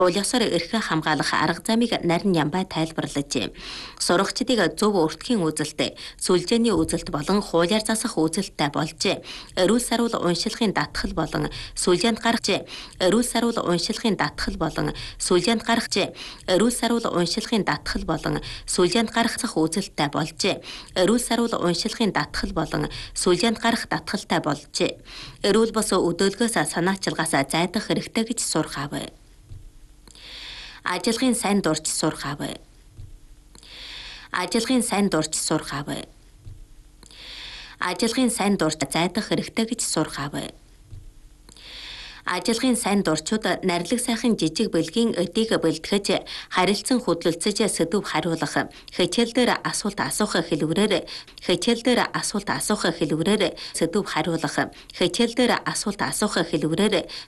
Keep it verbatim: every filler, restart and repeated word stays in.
Уул ёсоор эрхээ хамгаалах арга замыг нарийн Ямбай тайлбарлажээ. Сурагчдыг зөв өртгийн үзэлтэй, сүлжээний үзэлт болон хуулиар засах үзэлттэй болжээ. Эрүүл саруул уншилгын татхал болон сүлжээнд гаргажээ. Эрүүл саруул уншилгын татхал болон сүлжээнд гаргажээ. Эрүүл саруул уншилгын татхал болон сүлжээнд гаргах үзэлттэй болжээ. Эрүүл саруул уншилгын татхал болон сүлжээнд гарах татхалтай болжээ. Эрүүл бос өдөөлгөөс санаачилгаас зайдах хэрэгтэй гэж сурах авъя. Ажлын сайн дурч сурах авъя. Ажлын сайн дурч сурах авъя. Ажлын сайн дурч зайдах хэрэгтэй гэж сурах авъя. Ажлын сайн дурчууд нарилэг сайхан жижиг бэлгийн өдийг бэлтгэж харилцан хөдлөлцөж сэдв хариулах, хичээл дээр асуулт асуух хэлбэрээр хичээл дээр асуулт асуух хэлбэрээр сэдв хариулах, хичээл дээр асуулт асуух хэлбэрээр